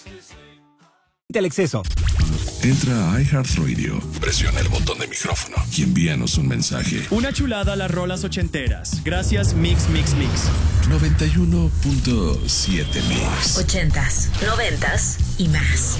Del exceso. Entra a iHeartRadio, presiona el botón de micrófono y envíanos un mensaje. Una chulada a las rolas ochenteras. Gracias, Mix, Mix, Mix. 91.7 Mix. 80s, 90s y más.